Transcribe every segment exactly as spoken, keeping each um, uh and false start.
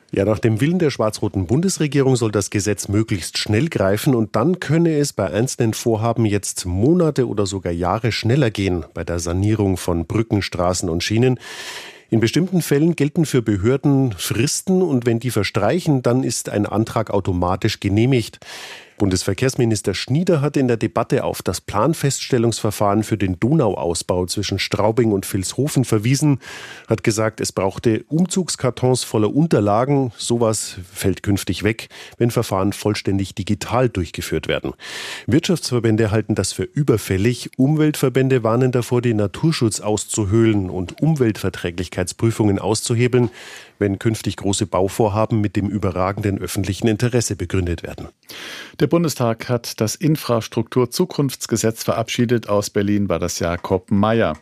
Ja, nach dem Willen der schwarz-roten Bundesregierung soll das Gesetz möglichst schnell greifen und dann könne es bei einzelnen Vorhaben jetzt Monate oder sogar Jahre schneller gehen bei der Sanierung von Brücken, Straßen und Schienen. In bestimmten Fällen gelten für Behörden Fristen und wenn die verstreichen, dann ist ein Antrag automatisch genehmigt. Bundesverkehrsminister Schnieder hat in der Debatte auf das Planfeststellungsverfahren für den Donauausbau zwischen Straubing und Vilshofen verwiesen, hat gesagt, es brauchte Umzugskartons voller Unterlagen. Sowas fällt künftig weg, wenn Verfahren vollständig digital durchgeführt werden. Wirtschaftsverbände halten das für überfällig. Umweltverbände warnen davor, den Naturschutz auszuhöhlen und Umweltverträglichkeitsprüfungen auszuhebeln, wenn künftig große Bauvorhaben mit dem überragenden öffentlichen Interesse begründet werden. Der Bundestag hat das Infrastrukturzukunftsgesetz verabschiedet. Aus Berlin war das Jakob Mayer.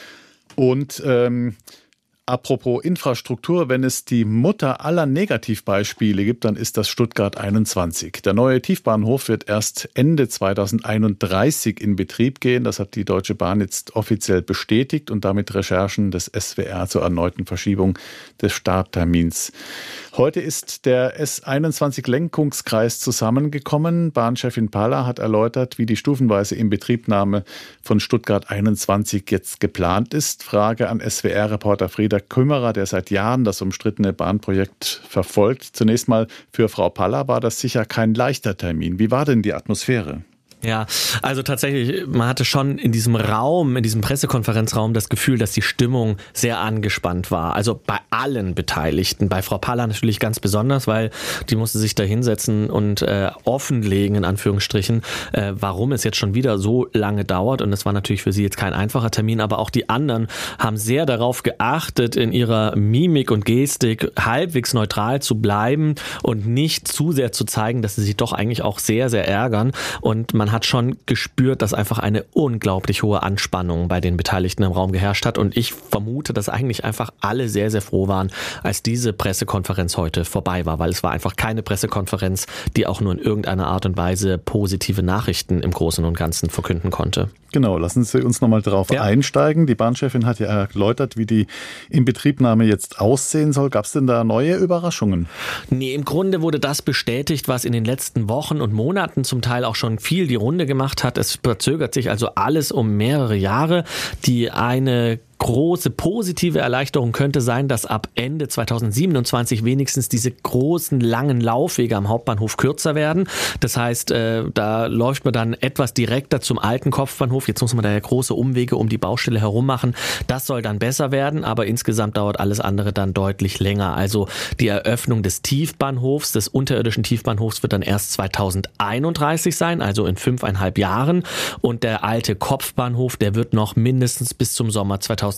Und ähm, apropos Infrastruktur, wenn es die Mutter aller Negativbeispiele gibt, dann ist das Stuttgart einundzwanzig. Der neue Tiefbahnhof wird erst Ende zweitausendeinunddreißig in Betrieb gehen. Das hat die Deutsche Bahn jetzt offiziell bestätigt und damit Recherchen des S W R zur erneuten Verschiebung des Starttermins. Heute ist der S einundzwanzig-Lenkungskreis zusammengekommen. Bahnchefin Palla hat erläutert, wie die stufenweise Inbetriebnahme von Stuttgart einundzwanzig jetzt geplant ist. Frage an S W R-Reporter Frieder Kümmerer, der seit Jahren das umstrittene Bahnprojekt verfolgt. Zunächst mal, für Frau Palla war das sicher kein leichter Termin. Wie war denn die Atmosphäre? Ja, also tatsächlich, man hatte schon in diesem Raum, in diesem Pressekonferenzraum das Gefühl, dass die Stimmung sehr angespannt war. Also bei allen Beteiligten. Bei Frau Palla natürlich ganz besonders, weil die musste sich da hinsetzen und äh, offenlegen, in Anführungsstrichen, äh, warum es jetzt schon wieder so lange dauert. Und das war natürlich für sie jetzt kein einfacher Termin, aber auch die anderen haben sehr darauf geachtet, in ihrer Mimik und Gestik halbwegs neutral zu bleiben und nicht zu sehr zu zeigen, dass sie sich doch eigentlich auch sehr, sehr ärgern. Und man hat schon gespürt, dass einfach eine unglaublich hohe Anspannung bei den Beteiligten im Raum geherrscht hat. Und ich vermute, dass eigentlich einfach alle sehr, sehr froh waren, als diese Pressekonferenz heute vorbei war, weil es war einfach keine Pressekonferenz, die auch nur in irgendeiner Art und Weise positive Nachrichten im Großen und Ganzen verkünden konnte. Genau, lassen Sie uns nochmal drauf ja. einsteigen. Die Bahnchefin hat ja erläutert, wie die Inbetriebnahme jetzt aussehen soll. Gab es denn da neue Überraschungen? Nee, im Grunde wurde das bestätigt, was in den letzten Wochen und Monaten zum Teil auch schon viel die Runde gemacht hat. Es verzögert sich also alles um mehrere Jahre. Die eine große positive Erleichterung könnte sein, dass ab Ende zweitausendsiebenundzwanzig wenigstens diese großen, langen Laufwege am Hauptbahnhof kürzer werden. Das heißt, äh, da läuft man dann etwas direkter zum alten Kopfbahnhof. Jetzt muss man da ja große Umwege um die Baustelle herum machen. Das soll dann besser werden, aber insgesamt dauert alles andere dann deutlich länger. Also die Eröffnung des Tiefbahnhofs, des unterirdischen Tiefbahnhofs, wird dann erst zweitausendeinunddreißig sein, also in fünfeinhalb Jahren. Und der alte Kopfbahnhof, der wird noch mindestens bis zum Sommer zweitausendzweiunddreißig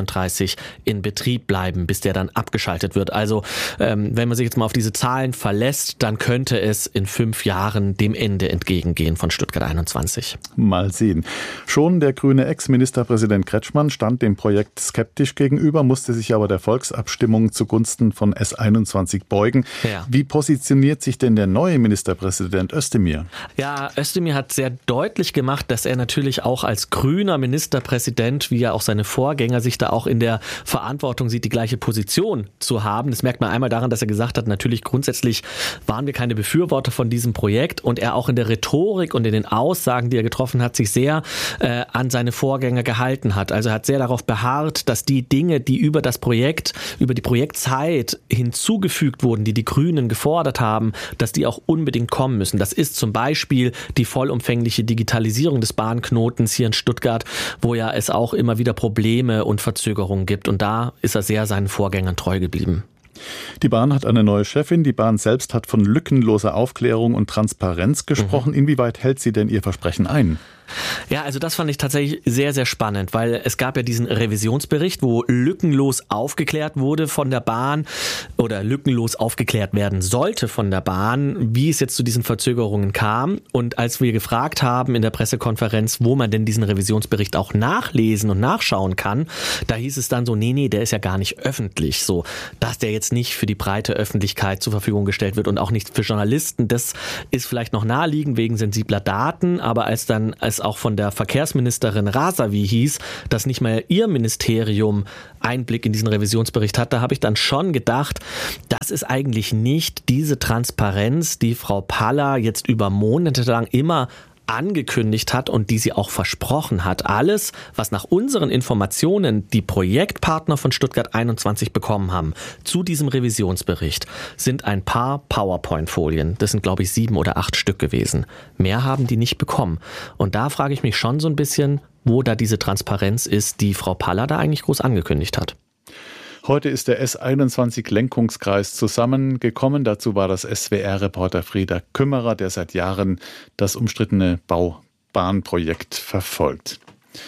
in Betrieb bleiben, bis der dann abgeschaltet wird. Also ähm, wenn man sich jetzt mal auf diese Zahlen verlässt, dann könnte es in fünf Jahren dem Ende entgegengehen von Stuttgart einundzwanzig. Mal sehen. Schon der grüne Ex-Ministerpräsident Kretschmann stand dem Projekt skeptisch gegenüber, musste sich aber der Volksabstimmung zugunsten von S einundzwanzig beugen. Ja. Wie positioniert sich denn der neue Ministerpräsident Özdemir? Ja, Özdemir hat sehr deutlich gemacht, dass er natürlich auch als grüner Ministerpräsident, wie ja auch seine Vorgänger, sich da auch in der Verantwortung sieht, die gleiche Position zu haben. Das merkt man einmal daran, dass er gesagt hat, natürlich grundsätzlich waren wir keine Befürworter von diesem Projekt und er auch in der Rhetorik und in den Aussagen, die er getroffen hat, sich sehr äh, an seine Vorgänger gehalten hat. Also er hat sehr darauf beharrt, dass die Dinge, die über das Projekt, über die Projektzeit hinzugefügt wurden, die die Grünen gefordert haben, dass die auch unbedingt kommen müssen. Das ist zum Beispiel die vollumfängliche Digitalisierung des Bahnknotens hier in Stuttgart, wo ja es auch immer wieder Probleme und Verzögerungen gibt. Und da ist er sehr seinen Vorgängern treu geblieben. Die Bahn hat eine neue Chefin. Die Bahn selbst hat von lückenloser Aufklärung und Transparenz gesprochen. Mhm. Inwieweit hält sie denn ihr Versprechen ein? Ja, also das fand ich tatsächlich sehr, sehr spannend, weil es gab ja diesen Revisionsbericht, wo lückenlos aufgeklärt wurde von der Bahn oder lückenlos aufgeklärt werden sollte von der Bahn, wie es jetzt zu diesen Verzögerungen kam. Und als wir gefragt haben in der Pressekonferenz, wo man denn diesen Revisionsbericht auch nachlesen und nachschauen kann, da hieß es dann so, nee, nee, der ist ja gar nicht öffentlich, so, dass der jetzt nicht für die breite Öffentlichkeit zur Verfügung gestellt wird und auch nicht für Journalisten. Das ist vielleicht noch naheliegend wegen sensibler Daten, aber als dann als es auch von der Verkehrsministerin Rasavi hieß, dass nicht mal ihr Ministerium Einblick in diesen Revisionsbericht hat, da habe ich dann schon gedacht, das ist eigentlich nicht diese Transparenz, die Frau Palla jetzt über Monate lang immer angekündigt hat und die sie auch versprochen hat. Alles, was nach unseren Informationen die Projektpartner von Stuttgart einundzwanzig bekommen haben zu diesem Revisionsbericht, sind ein paar PowerPoint-Folien. Das sind, glaube ich, sieben oder acht Stück gewesen. Mehr haben die nicht bekommen. Und da frage ich mich schon so ein bisschen, wo da diese Transparenz ist, die Frau Palla da eigentlich groß angekündigt hat. Heute ist der S einundzwanzig Lenkungskreis zusammengekommen. Dazu war das S W R-Reporter Frieder Kümmerer, der seit Jahren das umstrittene Baubahnprojekt verfolgt.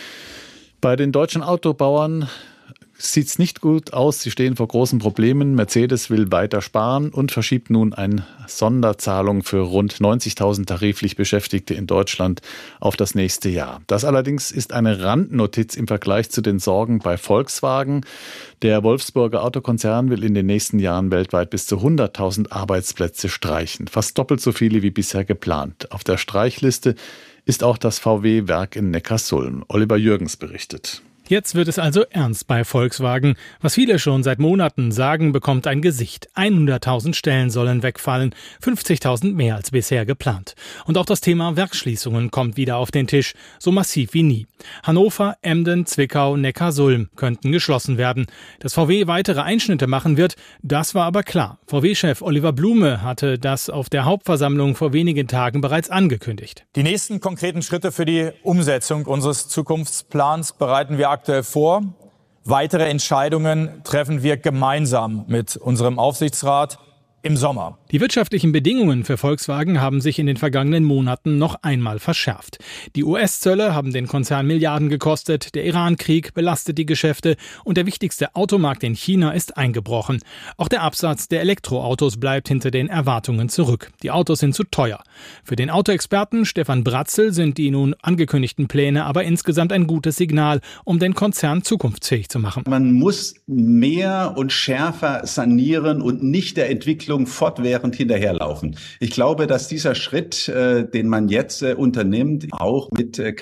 Bei den deutschen Autobauern sieht es nicht gut aus. Sie stehen vor großen Problemen. Mercedes will weiter sparen und verschiebt nun eine Sonderzahlung für rund neunzigtausend tariflich Beschäftigte in Deutschland auf das nächste Jahr. Das allerdings ist eine Randnotiz im Vergleich zu den Sorgen bei Volkswagen. Der Wolfsburger Autokonzern will in den nächsten Jahren weltweit bis zu hunderttausend Arbeitsplätze streichen. Fast doppelt so viele wie bisher geplant. Auf der Streichliste ist auch das V W-Werk in Neckarsulm. Oliver Jürgens berichtet. Jetzt wird es also ernst bei Volkswagen. Was viele schon seit Monaten sagen, bekommt ein Gesicht. hunderttausend Stellen sollen wegfallen, fünfzigtausend mehr als bisher geplant. Und auch das Thema Werksschließungen kommt wieder auf den Tisch, so massiv wie nie. Hannover, Emden, Zwickau, Neckarsulm könnten geschlossen werden. Dass V W weitere Einschnitte machen wird, das war aber klar. V W-Chef Oliver Blume hatte das auf der Hauptversammlung vor wenigen Tagen bereits angekündigt. Die nächsten konkreten Schritte für die Umsetzung unseres Zukunftsplans bereiten wir aktuell vor. Weitere Entscheidungen treffen wir gemeinsam mit unserem Aufsichtsrat im Sommer. Die wirtschaftlichen Bedingungen für Volkswagen haben sich in den vergangenen Monaten noch einmal verschärft. Die U S-Zölle haben den Konzern Milliarden gekostet, der Iran-Krieg belastet die Geschäfte und der wichtigste Automarkt in China ist eingebrochen. Auch der Absatz der Elektroautos bleibt hinter den Erwartungen zurück. Die Autos sind zu teuer. Für den Autoexperten Stefan Bratzel sind die nun angekündigten Pläne aber insgesamt ein gutes Signal, um den Konzern zukunftsfähig zu machen. Man muss mehr und schärfer sanieren und nicht der Entwicklung fortwährend hinterherlaufen. Ich glaube, dass dieser Schritt, äh, den man jetzt äh, unternimmt, auch mit äh,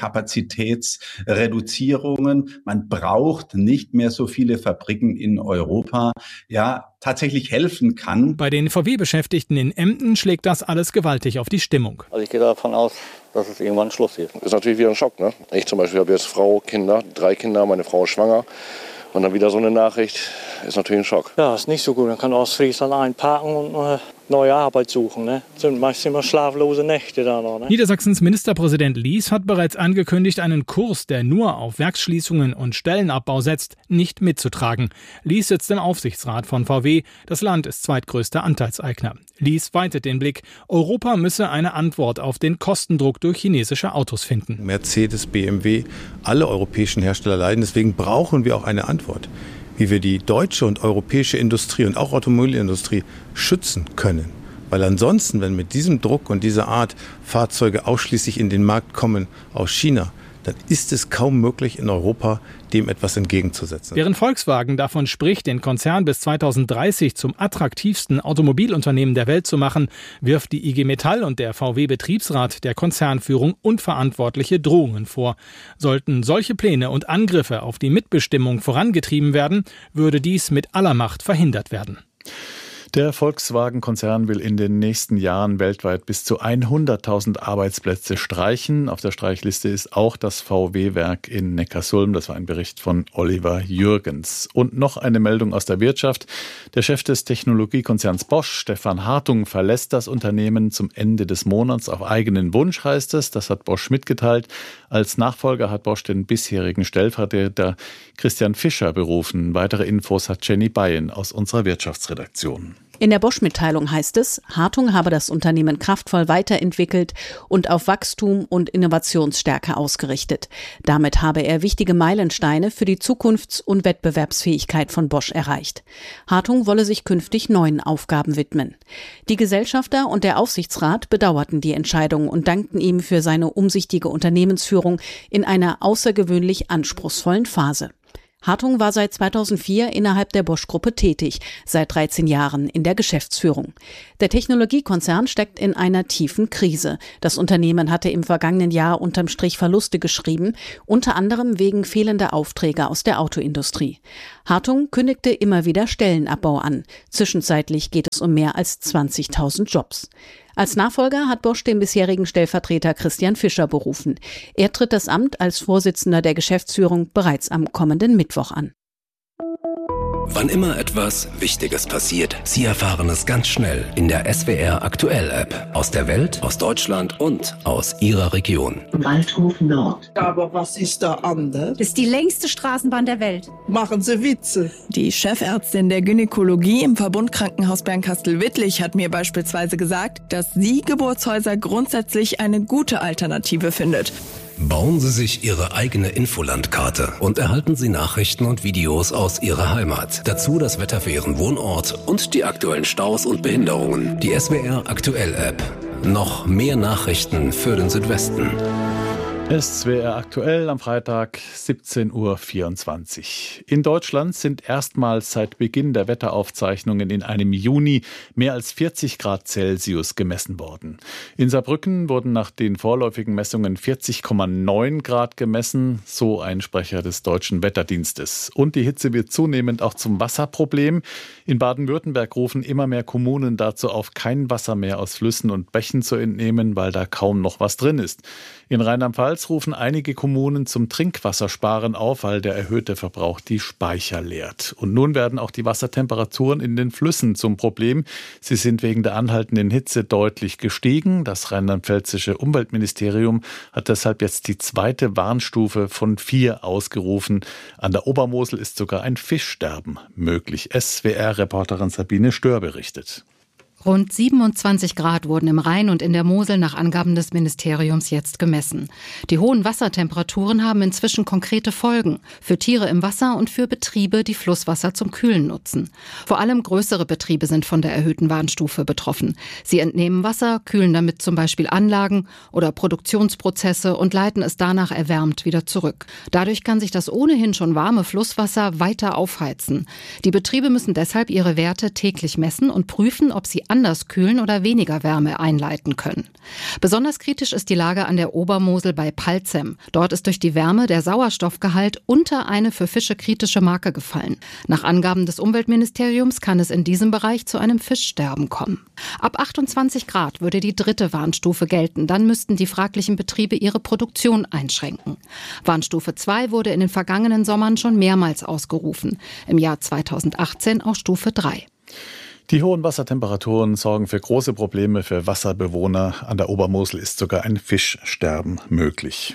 Kapazitätsreduzierungen, man braucht nicht mehr so viele Fabriken in Europa, ja, tatsächlich helfen kann. Bei den V W-Beschäftigten in Emden schlägt das alles gewaltig auf die Stimmung. Also ich gehe davon aus, dass es irgendwann Schluss ist. Das ist natürlich wieder ein Schock, ne? Ich zum Beispiel habe jetzt Frau, Kinder, drei Kinder, meine Frau ist schwanger. Und dann wieder so eine Nachricht, ist natürlich ein Schock. Ja, ist nicht so gut. Man kann Ostfriesland einpacken und äh, neue Arbeit suchen. Ne? Das sind meist immer schlaflose Nächte da noch. Ne? Niedersachsens Ministerpräsident Lies hat bereits angekündigt, einen Kurs, der nur auf Werksschließungen und Stellenabbau setzt, nicht mitzutragen. Lies sitzt im Aufsichtsrat von V W. Das Land ist zweitgrößter Anteilseigner. Lies weitet den Blick. Europa müsse eine Antwort auf den Kostendruck durch chinesische Autos finden. Mercedes, B M W, alle europäischen Hersteller leiden. Deswegen brauchen wir auch eine Antwort, wie wir die deutsche und europäische Industrie und auch Automobilindustrie schützen können. Weil ansonsten, wenn mit diesem Druck und dieser Art Fahrzeuge ausschließlich in den Markt kommen aus China, dann ist es kaum möglich, in Europa dem etwas entgegenzusetzen. Während Volkswagen davon spricht, den Konzern bis zweitausenddreißig zum attraktivsten Automobilunternehmen der Welt zu machen, wirft die I G Metall und der V W-Betriebsrat der Konzernführung unverantwortliche Drohungen vor. Sollten solche Pläne und Angriffe auf die Mitbestimmung vorangetrieben werden, würde dies mit aller Macht verhindert werden. Der Volkswagen-Konzern will in den nächsten Jahren weltweit bis zu hunderttausend Arbeitsplätze streichen. Auf der Streichliste ist auch das V W-Werk in Neckarsulm. Das war ein Bericht von Oliver Jürgens. Und noch eine Meldung aus der Wirtschaft. Der Chef des Technologiekonzerns Bosch, Stefan Hartung, verlässt das Unternehmen zum Ende des Monats auf eigenen Wunsch, heißt es. Das hat Bosch mitgeteilt. Als Nachfolger hat Bosch den bisherigen Stellvertreter Christian Fischer berufen. Weitere Infos hat Jenny Beyen aus unserer Wirtschaftsredaktion. In der Bosch-Mitteilung heißt es, Hartung habe das Unternehmen kraftvoll weiterentwickelt und auf Wachstum und Innovationsstärke ausgerichtet. Damit habe er wichtige Meilensteine für die Zukunfts- und Wettbewerbsfähigkeit von Bosch erreicht. Hartung wolle sich künftig neuen Aufgaben widmen. Die Gesellschafter und der Aufsichtsrat bedauerten die Entscheidung und dankten ihm für seine umsichtige Unternehmensführung in einer außergewöhnlich anspruchsvollen Phase. Hartung war seit zweitausendvier innerhalb der Bosch-Gruppe tätig, seit dreizehn Jahren in der Geschäftsführung. Der Technologiekonzern steckt in einer tiefen Krise. Das Unternehmen hatte im vergangenen Jahr unterm Strich Verluste geschrieben, unter anderem wegen fehlender Aufträge aus der Autoindustrie. Hartung kündigte immer wieder Stellenabbau an. Zwischenzeitlich geht es um mehr als zwanzigtausend Jobs. Als Nachfolger hat Bosch den bisherigen Stellvertreter Christian Fischer berufen. Er tritt das Amt als Vorsitzender der Geschäftsführung bereits am kommenden Mittwoch an. Wann immer etwas Wichtiges passiert, Sie erfahren es ganz schnell in der S W R Aktuell App. Aus der Welt, aus Deutschland und aus Ihrer Region. Waldhof Nord. Aber was ist da anders? Das ist die längste Straßenbahn der Welt. Machen Sie Witze. Die Chefärztin der Gynäkologie im Verbundkrankenhaus Bernkastel-Wittlich hat mir beispielsweise gesagt, dass sie Geburtshäuser grundsätzlich eine gute Alternative findet. Bauen Sie sich Ihre eigene Infolandkarte und erhalten Sie Nachrichten und Videos aus Ihrer Heimat. Dazu das Wetter für Ihren Wohnort und die aktuellen Staus und Behinderungen. Die S W R Aktuell App. Noch mehr Nachrichten für den Südwesten. S W R aktuell am Freitag siebzehn Uhr vierundzwanzig. In Deutschland sind erstmals seit Beginn der Wetteraufzeichnungen in einem Juni mehr als vierzig Grad Celsius gemessen worden. In Saarbrücken wurden nach den vorläufigen Messungen vierzig Komma neun Grad gemessen, so ein Sprecher des Deutschen Wetterdienstes. Und die Hitze wird zunehmend auch zum Wasserproblem. In Baden-Württemberg rufen immer mehr Kommunen dazu auf, kein Wasser mehr aus Flüssen und Bächen zu entnehmen, weil da kaum noch was drin ist. In Rheinland-Pfalz rufen einige Kommunen zum Trinkwassersparen auf, weil der erhöhte Verbrauch die Speicher leert. Und nun werden auch die Wassertemperaturen in den Flüssen zum Problem. Sie sind wegen der anhaltenden Hitze deutlich gestiegen. Das rheinland-pfälzische Umweltministerium hat deshalb jetzt die zweite Warnstufe von vier ausgerufen. An der Obermosel ist sogar ein Fischsterben möglich. S W R-Reporterin Sabine Stör berichtet. Rund siebenundzwanzig Grad wurden im Rhein und in der Mosel nach Angaben des Ministeriums jetzt gemessen. Die hohen Wassertemperaturen haben inzwischen konkrete Folgen für Tiere im Wasser und für Betriebe, die Flusswasser zum Kühlen nutzen. Vor allem größere Betriebe sind von der erhöhten Warnstufe betroffen. Sie entnehmen Wasser, kühlen damit zum Beispiel Anlagen oder Produktionsprozesse und leiten es danach erwärmt wieder zurück. Dadurch kann sich das ohnehin schon warme Flusswasser weiter aufheizen. Die Betriebe müssen deshalb ihre Werte täglich messen und prüfen, ob sie anders kühlen oder weniger Wärme einleiten können. Besonders kritisch ist die Lage an der Obermosel bei Palzem. Dort ist durch die Wärme der Sauerstoffgehalt unter eine für Fische kritische Marke gefallen. Nach Angaben des Umweltministeriums kann es in diesem Bereich zu einem Fischsterben kommen. Ab achtundzwanzig Grad würde die dritte Warnstufe gelten. Dann müssten die fraglichen Betriebe ihre Produktion einschränken. Warnstufe zwei wurde in den vergangenen Sommern schon mehrmals ausgerufen. Im Jahr zweitausendachtzehn auch Stufe drei. Die hohen Wassertemperaturen sorgen für große Probleme für Wasserbewohner. An der Obermosel ist sogar ein Fischsterben möglich.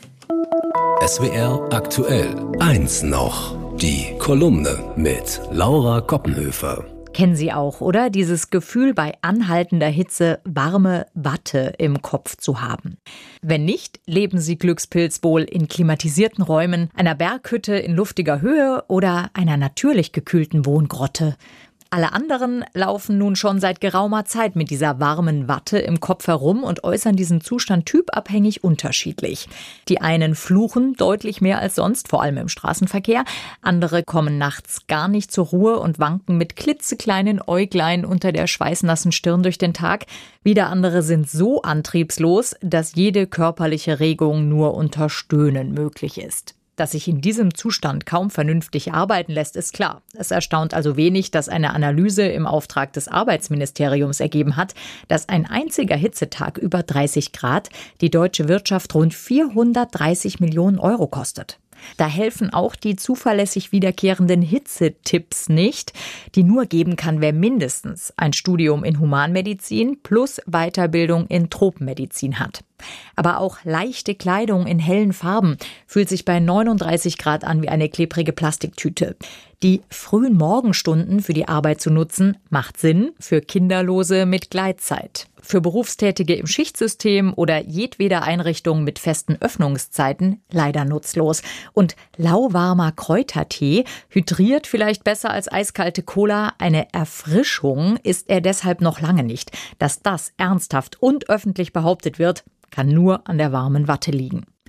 S W R aktuell. Eins noch. Die Kolumne mit Laura Koppenhöfer. Kennen Sie auch, oder? Dieses Gefühl, bei anhaltender Hitze warme Watte im Kopf zu haben. Wenn nicht, leben Sie Glückspilz wohl in klimatisierten Räumen, einer Berghütte in luftiger Höhe oder einer natürlich gekühlten Wohngrotte. Alle anderen laufen nun schon seit geraumer Zeit mit dieser warmen Watte im Kopf herum und äußern diesen Zustand typabhängig unterschiedlich. Die einen fluchen deutlich mehr als sonst, vor allem im Straßenverkehr. Andere kommen nachts gar nicht zur Ruhe und wanken mit klitzekleinen Äuglein unter der schweißnassen Stirn durch den Tag. Wieder andere sind so antriebslos, dass jede körperliche Regung nur unter Stöhnen möglich ist. Dass sich in diesem Zustand kaum vernünftig arbeiten lässt, ist klar. Es erstaunt also wenig, dass eine Analyse im Auftrag des Arbeitsministeriums ergeben hat, dass ein einziger Hitzetag über dreißig Grad die deutsche Wirtschaft rund vierhundertdreißig Millionen Euro kostet. Da helfen auch die zuverlässig wiederkehrenden Hitzetipps nicht, die nur geben kann, wer mindestens ein Studium in Humanmedizin plus Weiterbildung in Tropenmedizin hat. Aber auch leichte Kleidung in hellen Farben fühlt sich bei neununddreißig Grad an wie eine klebrige Plastiktüte. Die frühen Morgenstunden für die Arbeit zu nutzen, macht Sinn für Kinderlose mit Gleitzeit. Für Berufstätige im Schichtsystem oder jedweder Einrichtung mit festen Öffnungszeiten leider nutzlos. Und lauwarmer Kräutertee hydriert vielleicht besser als eiskalte Cola. Eine Erfrischung ist er deshalb noch lange nicht. Dass das ernsthaft und öffentlich behauptet wird, kann nur an der warmen Watte liegen.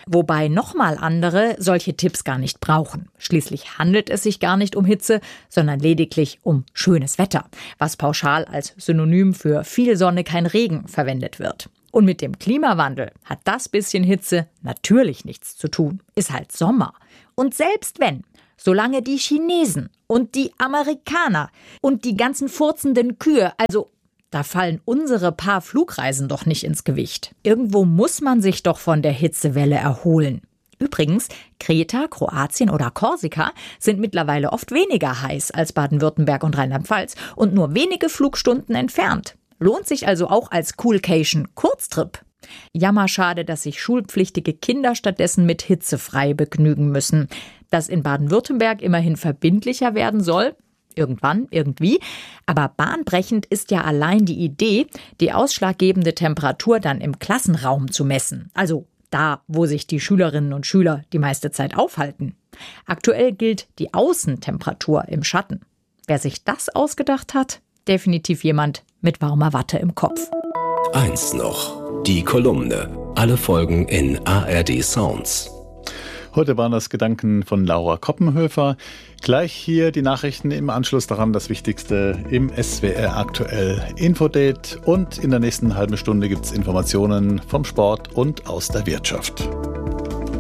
Wobei nochmal andere solche Tipps gar nicht brauchen. Schließlich handelt es sich gar nicht um Hitze, sondern lediglich um schönes Wetter, was pauschal als Synonym für viel Sonne, kein Regen verwendet wird. Und mit dem Klimawandel hat das bisschen Hitze natürlich nichts zu tun. Ist halt Sommer. Und selbst wenn, solange die Chinesen und die Amerikaner und die ganzen furzenden Kühe, also da fallen unsere paar Flugreisen doch nicht ins Gewicht. Irgendwo muss man sich doch von der Hitzewelle erholen. Übrigens, Kreta, Kroatien oder Korsika sind mittlerweile oft weniger heiß als Baden-Württemberg und Rheinland-Pfalz und nur wenige Flugstunden entfernt. Lohnt sich also auch als Coolcation Kurztrip. Jammerschade, dass sich schulpflichtige Kinder stattdessen mit hitzefrei begnügen müssen. Das in Baden-Württemberg immerhin verbindlicher werden soll. Irgendwann, irgendwie. Aber bahnbrechend ist ja allein die Idee, die ausschlaggebende Temperatur dann im Klassenraum zu messen. Also da, wo sich die Schülerinnen und Schüler die meiste Zeit aufhalten. Aktuell gilt die Außentemperatur im Schatten. Wer sich das ausgedacht hat, definitiv jemand mit warmer Watte im Kopf. Eins noch, die Kolumne. Alle Folgen in A R D Sounds. Heute waren das Gedanken von Laura Koppenhöfer. Gleich hier die Nachrichten im Anschluss daran, das Wichtigste im S W R aktuell Infodate. Und in der nächsten halben Stunde gibt es Informationen vom Sport und aus der Wirtschaft.